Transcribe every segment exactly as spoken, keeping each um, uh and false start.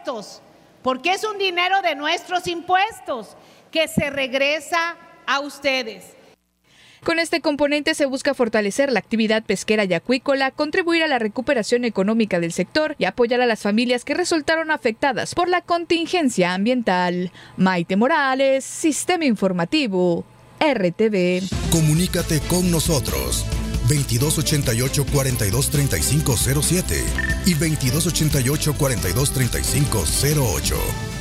impuestos, porque es un dinero de nuestros impuestos que se regresa a ustedes. Con este componente se busca fortalecer la actividad pesquera y acuícola, contribuir a la recuperación económica del sector y apoyar a las familias que resultaron afectadas por la contingencia ambiental. Maite Morales, Sistema Informativo, R T V. Comunícate con nosotros. veintidós ochenta y ocho, cuarenta y dos, treinta y cinco cero siete y veintidós ochenta y ocho, cuarenta y dos, treinta y cinco cero ocho.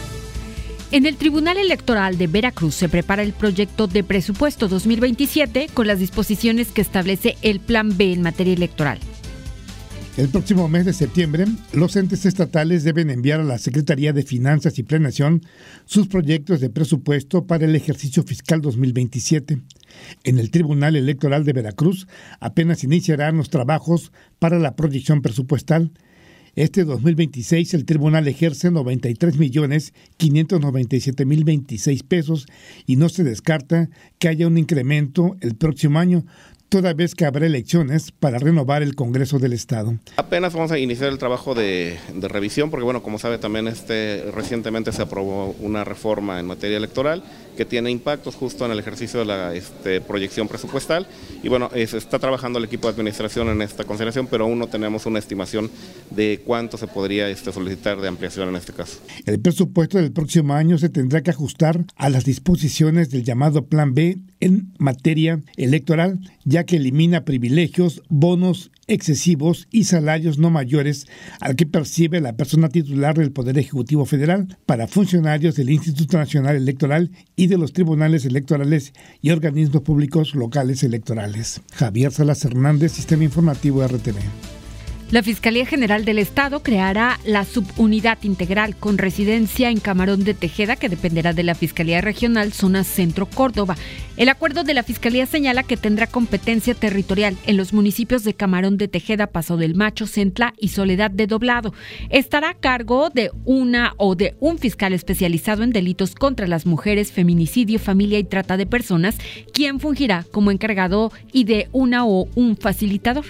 En el Tribunal Electoral de Veracruz se prepara el proyecto de presupuesto dos mil veintisiete con las disposiciones que establece el Plan B en materia electoral. El próximo mes de septiembre, los entes estatales deben enviar a la Secretaría de Finanzas y Planeación sus proyectos de presupuesto para el ejercicio fiscal dos mil veintisiete. En el Tribunal Electoral de Veracruz apenas iniciarán los trabajos para la proyección presupuestal. Este dos mil veintiséis el tribunal ejerce noventa y tres millones quinientos noventa y siete mil veintiséis pesos y no se descarta que haya un incremento el próximo año, toda vez que habrá elecciones para renovar el Congreso del Estado. Apenas vamos a iniciar el trabajo de, de revisión, porque bueno, como sabe también este recientemente se aprobó una reforma en materia electoral que tiene impactos justo en el ejercicio de la este, proyección presupuestal y bueno, se está trabajando el equipo de administración en esta consideración, pero aún no tenemos una estimación de cuánto se podría este, solicitar de ampliación en este caso. El presupuesto del próximo año se tendrá que ajustar a las disposiciones del llamado Plan B en materia electoral, ya que elimina privilegios, bonos excesivos y salarios no mayores al que percibe la persona titular del Poder Ejecutivo Federal para funcionarios del Instituto Nacional Electoral y de los tribunales electorales y organismos públicos locales electorales. Javier Salas Hernández, Sistema Informativo R T V. La Fiscalía General del Estado creará la Subunidad Integral con residencia en Camarón de Tejeda, que dependerá de la Fiscalía Regional Zona Centro Córdoba. El acuerdo de la Fiscalía señala que tendrá competencia territorial en los municipios de Camarón de Tejeda, Paso del Macho, Centla y Soledad de Doblado. Estará a cargo de una o de un fiscal especializado en delitos contra las mujeres, feminicidio, familia y trata de personas, quien fungirá como encargado y de una o un facilitador.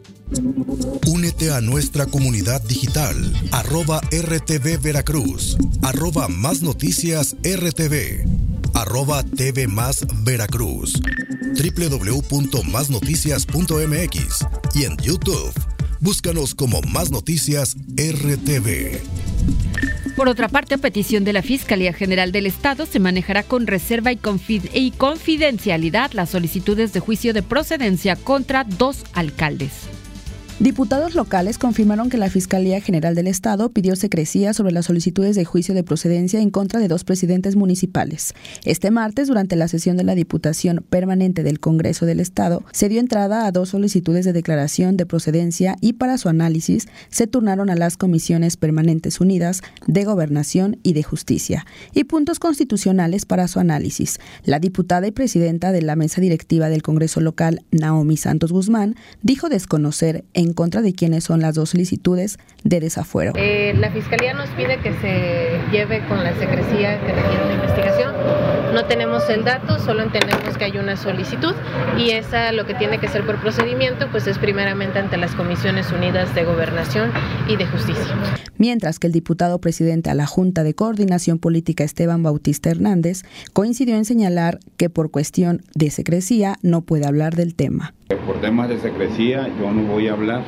Únete a nuestra comunidad digital, arroba R T V Veracruz, arroba Más Noticias R T V, arroba T V Más Veracruz, doble u doble u doble u punto más noticias punto m x y en YouTube. Búscanos como Más Noticias R T V. Por otra parte, a petición de la Fiscalía General del Estado, se manejará con reserva y, confid- y confidencialidad las solicitudes de juicio de procedencia contra dos alcaldes. Diputados locales confirmaron que la Fiscalía General del Estado pidió secrecía sobre las solicitudes de juicio de procedencia en contra de dos presidentes municipales. Este martes, durante la sesión de la Diputación Permanente del Congreso del Estado, se dio entrada a dos solicitudes de declaración de procedencia y para su análisis se turnaron a las Comisiones Permanentes Unidas de Gobernación y de Justicia y puntos constitucionales para su análisis. La diputada y presidenta de la mesa directiva del Congreso local, Naomi Santos Guzmán, dijo desconocer en en contra de quiénes son las dos solicitudes de desafuero. Eh, la Fiscalía nos pide que se lleve con la secrecía que requiere una investigación. No tenemos el dato, solo entendemos que hay una solicitud y esa lo que tiene que ser por procedimiento pues es primeramente ante las Comisiones Unidas de Gobernación y de Justicia. Mientras que el diputado presidente a la Junta de Coordinación Política Esteban Bautista Hernández coincidió en señalar que por cuestión de secrecía no puede hablar del tema. Por temas de secrecía yo no voy a hablar,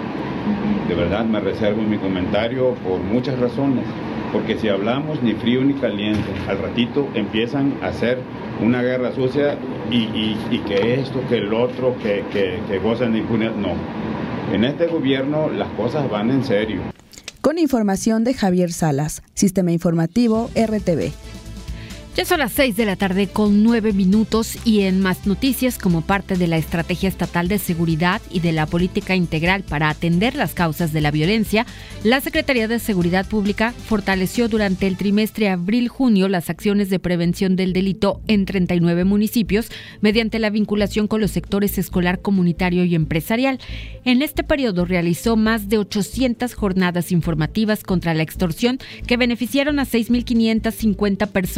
de verdad me reservo mi comentario por muchas razones, porque si hablamos ni frío ni caliente, al ratito empiezan a hacer una guerra sucia y, y, y que esto, que el otro, que, que, que gozan de impunidad, no. En este gobierno las cosas van en serio. Con información de Javier Salas, Sistema Informativo R T V. Ya son las seis de la tarde con nueve minutos y en más noticias, como parte de la Estrategia Estatal de Seguridad y de la Política Integral para atender las causas de la violencia, la Secretaría de Seguridad Pública fortaleció durante el trimestre abril-junio las acciones de prevención del delito en treinta y nueve municipios mediante la vinculación con los sectores escolar, comunitario y empresarial. En este periodo realizó más de ochocientas jornadas informativas contra la extorsión que beneficiaron a seis mil quinientas cincuenta personas en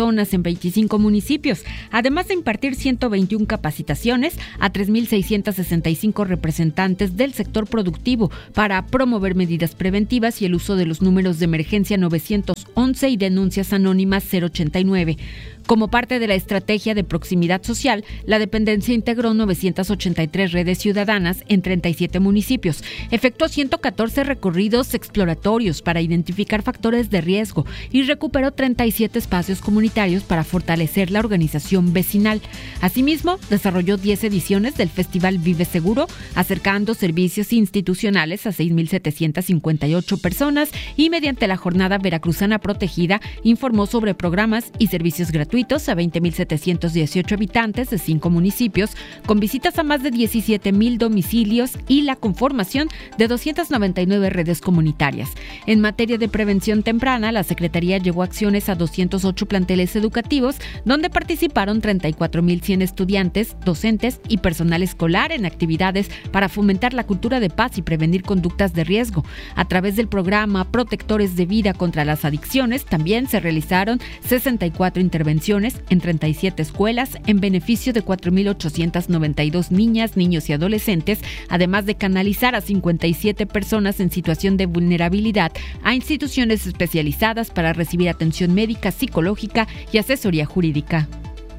veinticinco municipios, además de impartir ciento veintiuna capacitaciones a tres mil seiscientos sesenta y cinco representantes del sector productivo para promover medidas preventivas y el uso de los números de emergencia novecientos once y denuncias anónimas cero ochenta y nueve. Como parte de la estrategia de proximidad social, la dependencia integró novecientas ochenta y tres redes ciudadanas en treinta y siete municipios. Efectuó ciento catorce recorridos exploratorios para identificar factores de riesgo y recuperó treinta y siete espacios comunitarios para fortalecer la organización vecinal. Asimismo, desarrolló diez ediciones del Festival Vive Seguro, acercando servicios institucionales a seis mil setecientas cincuenta y ocho personas y mediante la Jornada Veracruzana Protegida informó sobre programas y servicios gratuitos a veinte mil setecientos dieciocho habitantes de cinco municipios, con visitas a más de diecisiete mil domicilios y la conformación de doscientas noventa y nueve redes comunitarias. En materia de prevención temprana, la Secretaría llevó acciones a doscientos ocho planteles educativos, donde participaron treinta y cuatro mil cien estudiantes, docentes y personal escolar en actividades para fomentar la cultura de paz y prevenir conductas de riesgo. A través del programa Protectores de Vida contra las Adicciones, también se realizaron sesenta y cuatro intervenciones en treinta y siete escuelas en beneficio de cuatro mil ochocientas noventa y dos niñas, niños y adolescentes, además de canalizar a cincuenta y siete personas en situación de vulnerabilidad a instituciones especializadas para recibir atención médica, psicológica y asesoría jurídica.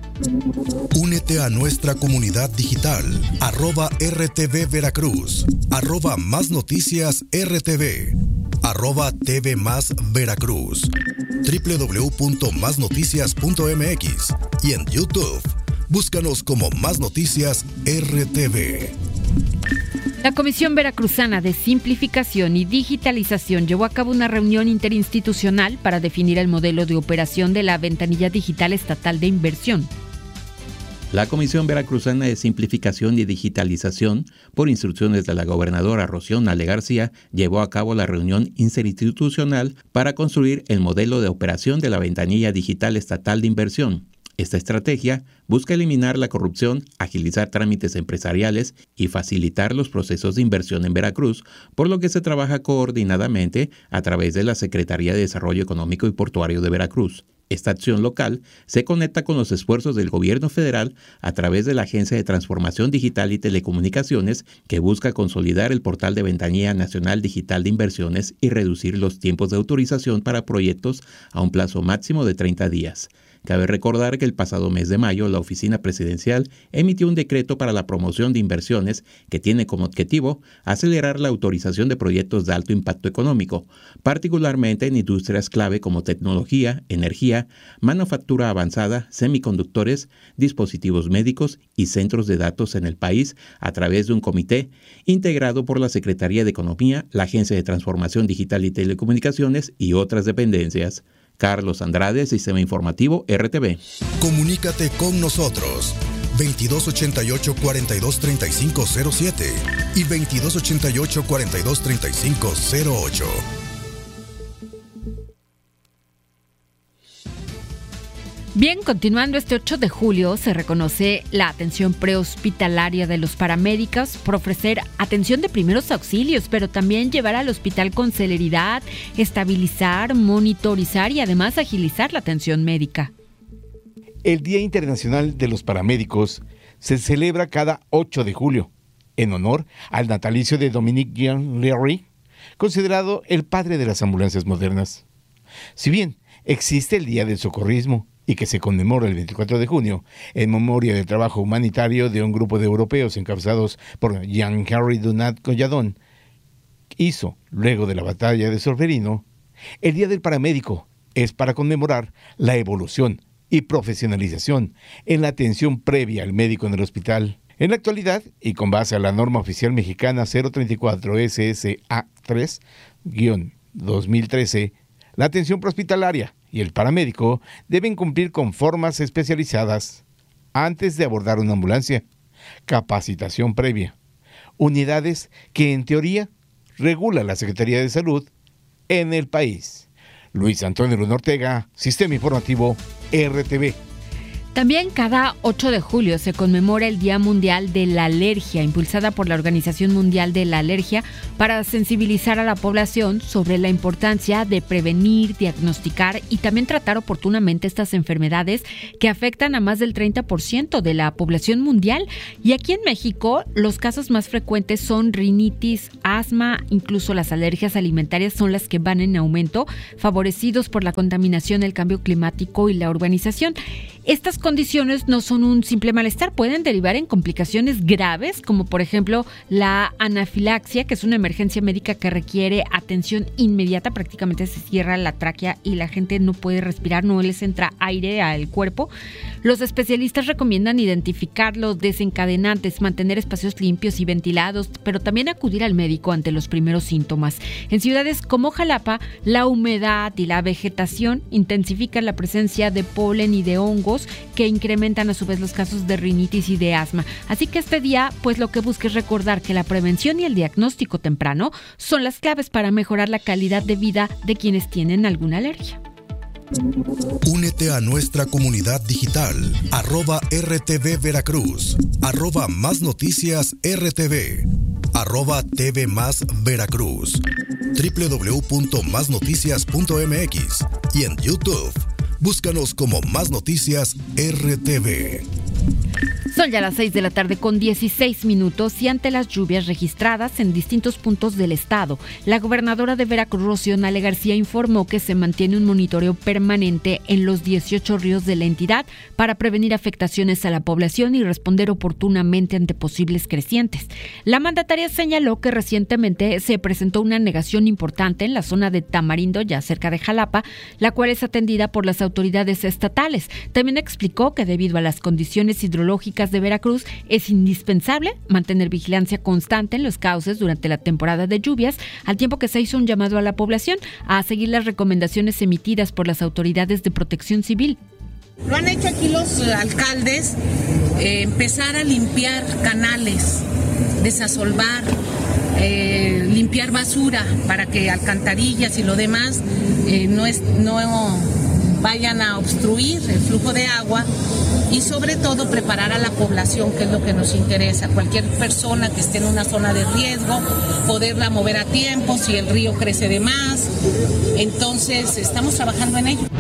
Únete a nuestra comunidad digital, arroba R T V Veracruz, arroba Más Noticias R T V, arroba T V Más Veracruz, doble u doble u doble u punto más noticias punto m x y en YouTube. Búscanos como Más Noticias R T V. La Comisión Veracruzana de Simplificación y Digitalización llevó a cabo una reunión interinstitucional para definir el modelo de operación de la Ventanilla Digital Estatal de Inversión. La Comisión Veracruzana de Simplificación y Digitalización, por instrucciones de la gobernadora Rocío Nale García, llevó a cabo la reunión interinstitucional para construir el modelo de operación de la Ventanilla Digital Estatal de Inversión. Esta estrategia busca eliminar la corrupción, agilizar trámites empresariales y facilitar los procesos de inversión en Veracruz, por lo que se trabaja coordinadamente a través de la Secretaría de Desarrollo Económico y Portuario de Veracruz. Esta acción local se conecta con los esfuerzos del gobierno federal a través de la Agencia de Transformación Digital y Telecomunicaciones, que busca consolidar el portal de Ventanilla Nacional Digital de Inversiones y reducir los tiempos de autorización para proyectos a un plazo máximo de treinta días. Cabe recordar que el pasado mes de mayo la Oficina Presidencial emitió un decreto para la promoción de inversiones que tiene como objetivo acelerar la autorización de proyectos de alto impacto económico, particularmente en industrias clave como tecnología, energía, manufactura avanzada, semiconductores, dispositivos médicos y centros de datos en el país, a través de un comité integrado por la Secretaría de Economía, la Agencia de Transformación Digital y Telecomunicaciones y otras dependencias. Carlos Andrade, Sistema Informativo R T V. Comunícate con nosotros. veintidós ochenta y ocho, cuarenta y dos, treinta y cinco cero siete y veintidós ochenta y ocho, cuarenta y dos, treinta y cinco cero ocho. Bien, continuando, este ocho de julio se reconoce la atención prehospitalaria de los paramédicos por ofrecer atención de primeros auxilios, pero también llevar al hospital con celeridad, estabilizar, monitorizar y además agilizar la atención médica. El Día Internacional de los Paramédicos se celebra cada ocho de julio, en honor al natalicio de Dominique Jean Leary, considerado el padre de las ambulancias modernas. Si bien existe el Día del Socorrismo, y que se conmemora el veinticuatro de junio en memoria del trabajo humanitario de un grupo de europeos encabezados por Jean-Henri Dunant Colladón, hizo luego de la batalla de Solferino, el Día del Paramédico es para conmemorar la evolución y profesionalización en la atención previa al médico en el hospital. En la actualidad, y con base a la norma oficial mexicana cero treinta y cuatro S S A tres dos mil trece, la atención prehospitalaria y el paramédico deben cumplir con formas especializadas antes de abordar una ambulancia, capacitación previa, unidades que en teoría regula la Secretaría de Salud en el país. Luis Antonio Luna Ortega, Sistema Informativo R T V. También cada ocho de julio se conmemora el Día Mundial de la Alergia, impulsada por la Organización Mundial de la Alergia para sensibilizar a la población sobre la importancia de prevenir, diagnosticar y también tratar oportunamente estas enfermedades que afectan a más del treinta por ciento de la población mundial. Y aquí en México, los casos más frecuentes son rinitis, asma, incluso las alergias alimentarias son las que van en aumento, favorecidos por la contaminación, el cambio climático y la urbanización. Estas condiciones no son un simple malestar, pueden derivar en complicaciones graves, como por ejemplo la anafilaxia, que es una emergencia médica que requiere atención inmediata. Prácticamente se cierra la tráquea y la gente no puede respirar, no les entra aire al cuerpo. Los especialistas recomiendan identificar los desencadenantes, mantener espacios limpios y ventilados, pero también acudir al médico ante los primeros síntomas. En ciudades como Jalapa, la humedad y la vegetación intensifican la presencia de polen y de hongos que incrementan a su vez los casos de rinitis y de asma. Así que este día, pues lo que busca es recordar que la prevención y el diagnóstico temprano son las claves para mejorar la calidad de vida de quienes tienen alguna alergia. Únete a nuestra comunidad digital, arroba R T V Veracruz, arroba Más Noticias R T V, arroba T V Más Veracruz, doble u doble u doble u punto más noticias punto m x y en YouTube. Búscanos como Más Noticias R T V. Son ya las seis de la tarde con dieciséis minutos y ante las lluvias registradas en distintos puntos del estado, la gobernadora de Veracruz, Rocío Nale García, informó que se mantiene un monitoreo permanente en los dieciocho ríos de la entidad para prevenir afectaciones a la población y responder oportunamente ante posibles crecientes. La mandataria señaló que recientemente se presentó una anegación importante en la zona de Tamarindo, ya cerca de Jalapa, la cual es atendida por las autoridades estatales. También explicó que debido a las condiciones hidrológicas de Veracruz es indispensable mantener vigilancia constante en los cauces durante la temporada de lluvias, al tiempo que se hizo un llamado a la población a seguir las recomendaciones emitidas por las autoridades de protección civil. Lo han hecho aquí los alcaldes, eh, empezar a limpiar canales, desasolvar, eh, limpiar basura para que alcantarillas y lo demás eh, no, es, no vayan a obstruir el flujo de agua. Y sobre todo preparar a la población, que es lo que nos interesa. Cualquier persona que esté en una zona de riesgo, poderla mover a tiempo si el río crece de más. Entonces, estamos trabajando en ello.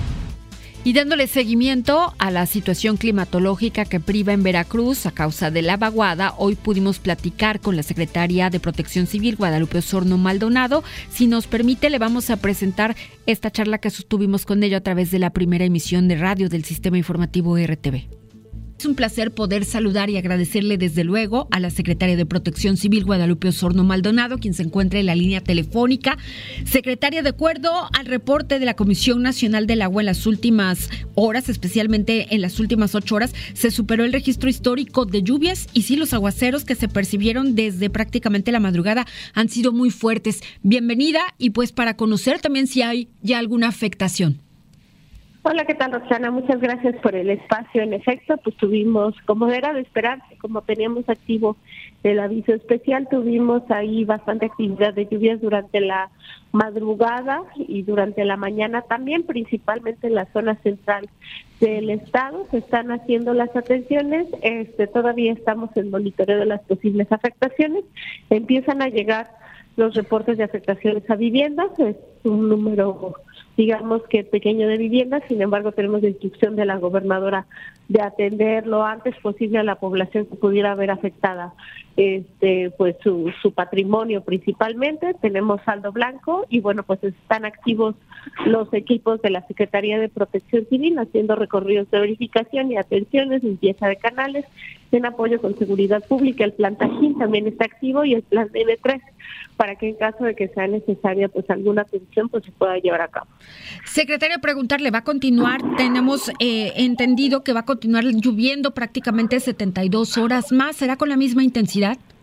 Y dándole seguimiento a la situación climatológica que priva en Veracruz a causa de la vaguada, hoy pudimos platicar con la secretaria de Protección Civil, Guadalupe Osorno Maldonado. Si nos permite, le vamos a presentar esta charla que sostuvimos con ella a través de la primera emisión de radio del Sistema Informativo R T V. Es un placer poder saludar y agradecerle desde luego a la secretaria de Protección Civil, Guadalupe Osorno Maldonado, quien se encuentra en la línea telefónica. Secretaria, de acuerdo al reporte de la Comisión Nacional del Agua, en las últimas horas, especialmente en las últimas ocho horas, se superó el registro histórico de lluvias y sí, los aguaceros que se percibieron desde prácticamente la madrugada han sido muy fuertes. Bienvenida y pues para conocer también si hay ya alguna afectación. Hola, ¿qué tal, Roxana? Muchas gracias por el espacio. En efecto, pues tuvimos, como era de esperarse, como teníamos activo el aviso especial, tuvimos ahí bastante actividad de lluvias durante la madrugada y durante la mañana también, principalmente en la zona central del estado. Se están haciendo las atenciones, este, todavía estamos en monitoreo de las posibles afectaciones. Empiezan a llegar los reportes de afectaciones a viviendas, es un número, digamos que pequeño de viviendas, sin embargo tenemos la instrucción de la gobernadora de atender lo antes posible a la población que pudiera haber afectada este pues su, su patrimonio principalmente. Tenemos saldo blanco y bueno, pues están activos los equipos de la Secretaría de Protección Civil haciendo recorridos de verificación y atenciones, limpieza de canales, en apoyo con seguridad pública. El plan Tajín también está activo y el plan N tres, para que en caso de que sea necesaria pues alguna atención pues se pueda llevar a cabo. Secretaria, preguntarle, ¿va a continuar? Tenemos eh, entendido que va a continuar lloviendo prácticamente setenta y dos horas más. ¿Será con la misma intensidad?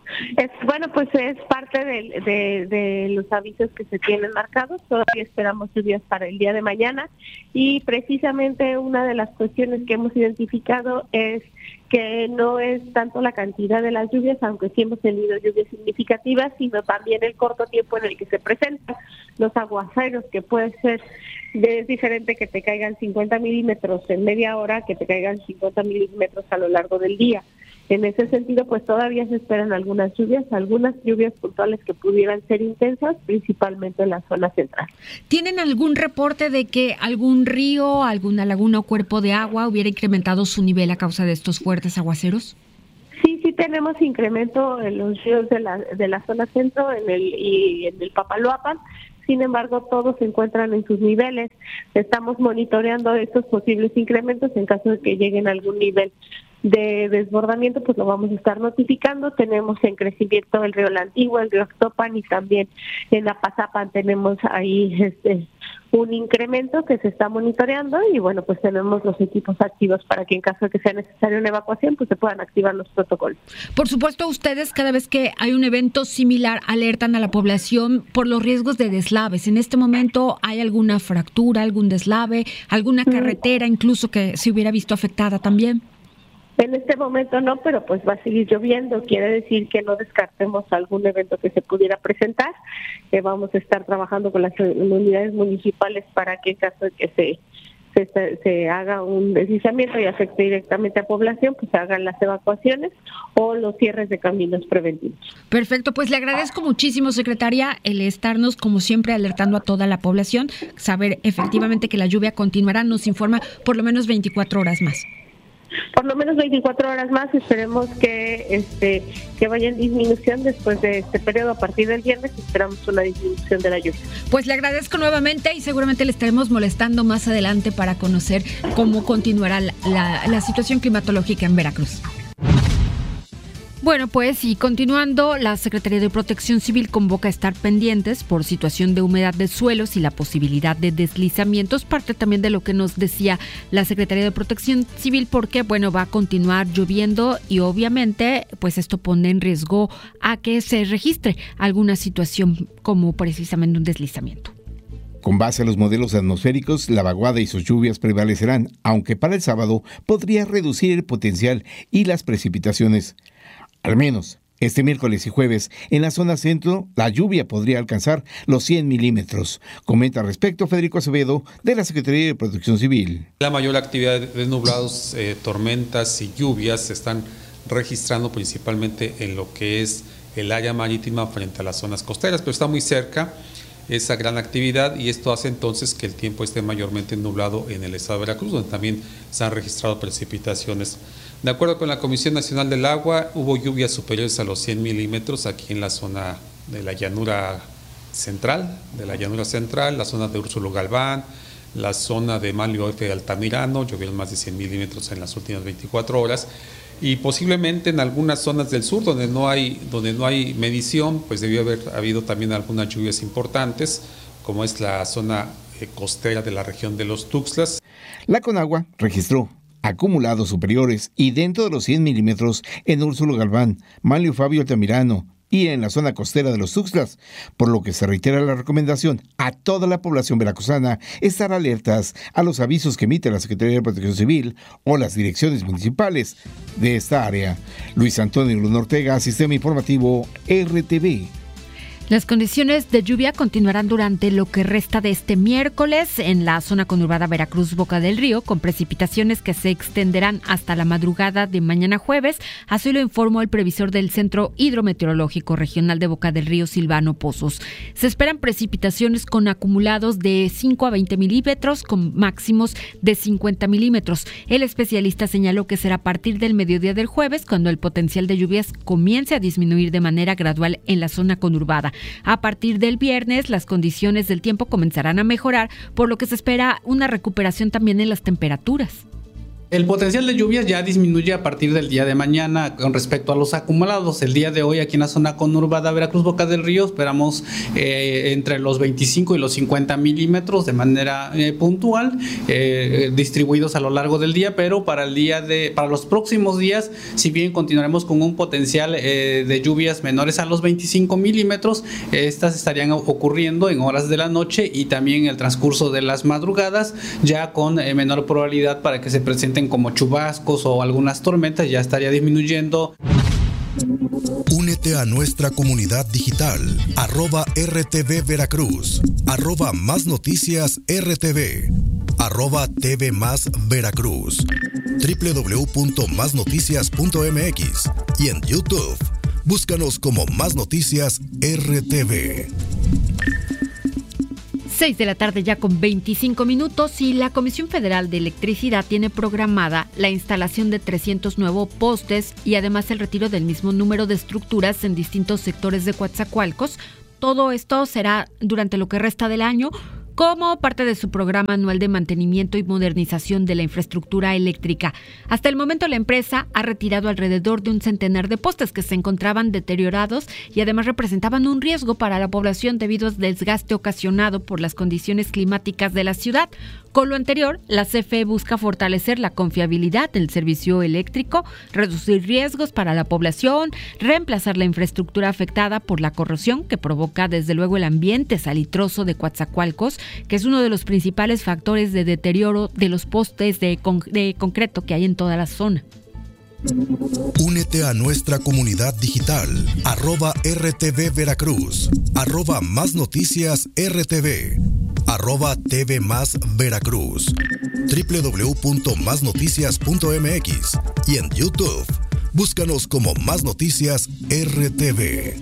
Es, bueno, pues es parte de, de, de los avisos que se tienen marcados. Todavía esperamos lluvias para el día de mañana y precisamente una de las cuestiones que hemos identificado es que no es tanto la cantidad de las lluvias, aunque sí hemos tenido lluvias significativas, sino también el corto tiempo en el que se presentan los aguaceros, que puede ser de, es diferente que te caigan cincuenta milímetros en media hora que te caigan cincuenta milímetros a lo largo del día. En ese sentido, pues todavía se esperan algunas lluvias, algunas lluvias puntuales que pudieran ser intensas, principalmente en la zona central. ¿Tienen algún reporte de que algún río, alguna laguna o cuerpo de agua hubiera incrementado su nivel a causa de estos fuertes aguaceros? Sí, sí tenemos incremento en los ríos de la, de la zona centro en el, y en el Papaloapan. Sin embargo, todos se encuentran en sus niveles. Estamos monitoreando estos posibles incrementos en caso de que lleguen a algún nivel de desbordamiento, pues lo vamos a estar notificando. Tenemos en crecimiento el río La Antigua, el río Actopan y también en Apazapan tenemos ahí este un incremento que se está monitoreando y bueno, pues tenemos los equipos activos para que en caso de que sea necesaria una evacuación, pues se puedan activar los protocolos. Por supuesto, ustedes cada vez que hay un evento similar alertan a la población por los riesgos de deslaves. En este momento, ¿hay alguna fractura, algún deslave, alguna carretera incluso que se hubiera visto afectada también? En este momento no, pero pues va a seguir lloviendo, quiere decir que no descartemos algún evento que se pudiera presentar. Eh, vamos a estar trabajando con las unidades municipales para que en caso de que se, se, se haga un deslizamiento y afecte directamente a población, pues se hagan las evacuaciones o los cierres de caminos preventivos. Perfecto, pues le agradezco muchísimo, secretaria, el estarnos como siempre alertando a toda la población, saber efectivamente que la lluvia continuará, nos informa por lo menos veinticuatro horas más. Por lo menos veinticuatro horas más, esperemos que este que vaya en disminución después de este periodo. A partir del viernes esperamos una disminución de la lluvia. Pues le agradezco nuevamente y seguramente le estaremos molestando más adelante para conocer cómo continuará la, la, la situación climatológica en Veracruz. Bueno, pues y continuando, la Secretaría de Protección Civil convoca a estar pendientes por situación de humedad de suelos y la posibilidad de deslizamientos, parte también de lo que nos decía la Secretaría de Protección Civil, porque bueno, va a continuar lloviendo y obviamente pues esto pone en riesgo a que se registre alguna situación como precisamente un deslizamiento. Con base a los modelos atmosféricos, la vaguada y sus lluvias prevalecerán, aunque para el sábado podría reducir el potencial y las precipitaciones. Al menos este miércoles y jueves, en la zona centro, la lluvia podría alcanzar los cien milímetros. Comenta al respecto Federico Acevedo, de la Secretaría de Protección Civil. La mayor actividad de nublados, eh, tormentas y lluvias se están registrando principalmente en lo que es el área marítima frente a las zonas costeras, pero está muy cerca esa gran actividad y esto hace entonces que el tiempo esté mayormente nublado en el estado de Veracruz, donde también se han registrado precipitaciones. De acuerdo con la Comisión Nacional del Agua, hubo lluvias superiores a los cien milímetros aquí en la zona de la llanura central, de la llanura central, la zona de Úrsulo Galván, la zona de Manlio F. Altamirano, llovieron más de cien milímetros en las últimas veinticuatro horas, y posiblemente en algunas zonas del sur donde no hay, donde no hay medición, pues debió haber habido también algunas lluvias importantes, como es la zona eh, costera de la región de los Tuxtlas. La Conagua registró acumulados superiores y dentro de los cien milímetros en Úrsulo Galván, Manlio Fabio Altamirano y en la zona costera de los Tuxtlas, por lo que se reitera la recomendación a toda la población veracruzana estar alertas a los avisos que emite la Secretaría de Protección Civil o las direcciones municipales de esta área. Luis Antonio Luna Ortega, Sistema Informativo R T V. Las condiciones de lluvia continuarán durante lo que resta de este miércoles en la zona conurbada Veracruz-Boca del Río, con precipitaciones que se extenderán hasta la madrugada de mañana jueves. Así lo informó el previsor del Centro Hidrometeorológico Regional de Boca del Río, Silvano Pozos. Se esperan precipitaciones con acumulados de cinco a veinte milímetros, con máximos de cincuenta milímetros. El especialista señaló que será a partir del mediodía del jueves cuando el potencial de lluvias comience a disminuir de manera gradual en la zona conurbada. A partir del viernes, las condiciones del tiempo comenzarán a mejorar, por lo que se espera una recuperación también en las temperaturas. El potencial de lluvias ya disminuye a partir del día de mañana con respecto a los acumulados. El día de hoy aquí en la zona conurbada Veracruz, Boca del Río, esperamos eh, entre los veinticinco y los cincuenta milímetros de manera eh, puntual, eh, distribuidos a lo largo del día, pero para el día de, para los próximos días, si bien continuaremos con un potencial eh, de lluvias menores a los veinticinco milímetros, estas estarían ocurriendo en horas de la noche y también en el transcurso de las madrugadas, ya con eh, menor probabilidad para que se presenten como chubascos o algunas tormentas, ya estaría disminuyendo. Únete a nuestra comunidad digital, arroba R T V Veracruz, arroba Más Noticias R T V, arroba T V Más Veracruz, doble u doble u doble u punto más noticias punto m x y en YouTube, búscanos como Más Noticias R T V. seis de la tarde ya con veinticinco minutos y la Comisión Federal de Electricidad tiene programada la instalación de trescientos nuevos postes y además el retiro del mismo número de estructuras en distintos sectores de Coatzacoalcos. Todo esto será durante lo que resta del año como parte de su programa anual de mantenimiento y modernización de la infraestructura eléctrica. Hasta el momento la empresa ha retirado alrededor de un centenar de postes que se encontraban deteriorados y además representaban un riesgo para la población debido al desgaste ocasionado por las condiciones climáticas de la ciudad. Con lo anterior, la C F E busca fortalecer la confiabilidad del servicio eléctrico, reducir riesgos para la población, reemplazar la infraestructura afectada por la corrosión que provoca desde luego el ambiente salitroso de Coatzacoalcos, que es uno de los principales factores de deterioro de los postes de, con- de concreto que hay en toda la zona. Únete a nuestra comunidad digital, arroba R T V Veracruz, arroba Más Noticias R T V, arroba T V Más Veracruz, doble u doble u doble u punto más noticias punto m x y en YouTube, búscanos como Más Noticias R T V.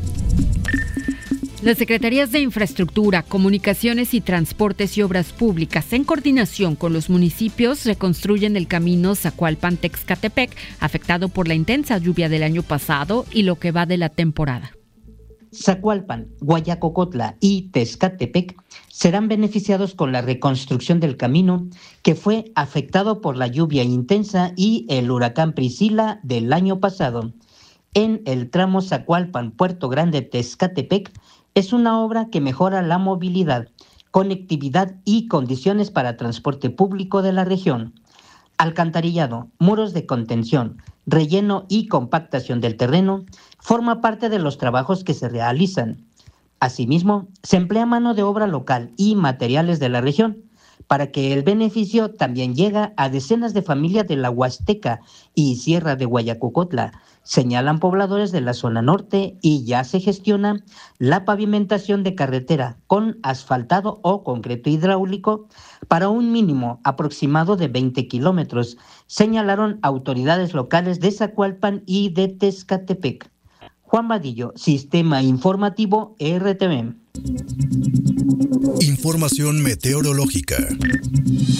Las Secretarías de Infraestructura, Comunicaciones y Transportes y Obras Públicas, en coordinación con los municipios, reconstruyen el camino Zacualpan-Texcatepec, afectado por la intensa lluvia del año pasado y lo que va de la temporada. Zacualpan, Guayacocotla y Texcatepec serán beneficiados con la reconstrucción del camino que fue afectado por la lluvia intensa y el huracán Priscila del año pasado. En el tramo Zacualpan-Puerto Grande-Texcatepec, es una obra que mejora la movilidad, conectividad y condiciones para transporte público de la región. Alcantarillado, muros de contención, relleno y compactación del terreno forma parte de los trabajos que se realizan. Asimismo, se emplea mano de obra local y materiales de la región para que el beneficio también llegue a decenas de familias de la Huasteca y Sierra de Guayacocotla, señalan pobladores de la zona norte, y ya se gestiona la pavimentación de carretera con asfaltado o concreto hidráulico para un mínimo aproximado de veinte kilómetros, señalaron autoridades locales de Zacualpan y de Texcatepec. Juan Vadillo, Sistema Informativo R T V. Información meteorológica.